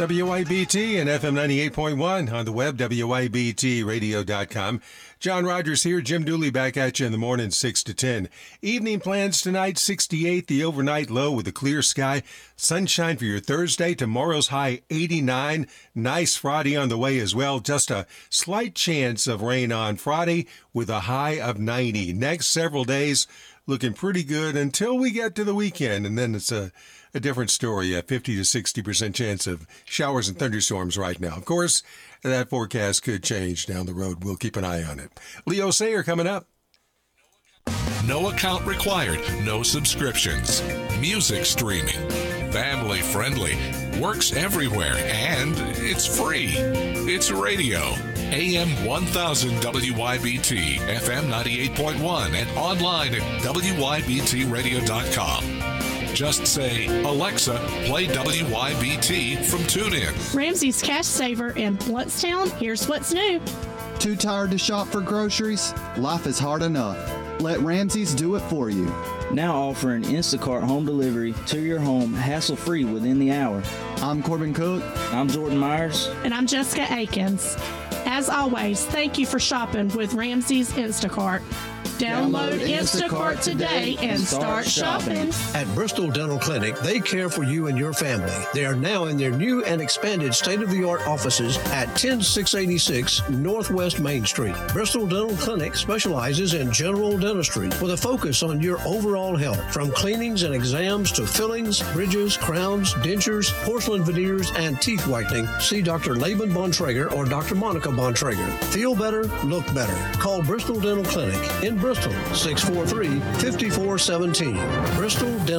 WYBT and FM 98.1 on the web, WYBTradio.com. John Rogers here, Jim Dooley back at you in the morning, 6 to 10. Evening plans tonight, 68, the overnight low with a clear sky. Sunshine for your Thursday. Tomorrow's high, 89. Nice Friday on the way as well. Just a slight chance of rain on Friday with a high of 90. Next several days looking pretty good until we get to the weekend, and then it's a different story. A 50 to 60% chance of showers and thunderstorms right now. Of course, that forecast could change down the road. We'll keep an eye on it. Leo Sayer coming up. No account required, no subscriptions. Music streaming. Family friendly. Works everywhere, and it's free. It's radio. AM 1000 WYBT, FM 98.1, and online at WYBTradio.com. Just say, Alexa, play WYBT from TuneIn. Ramsey's Cash Saver in Bluntstown. Here's what's new. Too tired to shop for groceries? Life is hard enough. Let Ramsey's do it for you. Now offering Instacart home delivery to your home hassle-free within the hour. I'm Corbin Cook. I'm Jordan Myers. And I'm Jessica Akins. As always, thank you for shopping with Ramsey's Instacart. Download Instacart today and start shopping. At Bristol Dental Clinic, they care for you and your family. They are now in their new and expanded state-of-the-art offices at 10686 Northwest Main Street. Bristol Dental Clinic specializes in general dentistry with a focus on your overall health, from cleanings and exams to fillings, bridges, crowns, dentures, porcelain veneers, and teeth whitening. See Dr. Laban Bontrager or Dr. Monica Bontrager. Feel better, look better. Call Bristol Dental Clinic in Bristol, 643-5417. Bristol Dental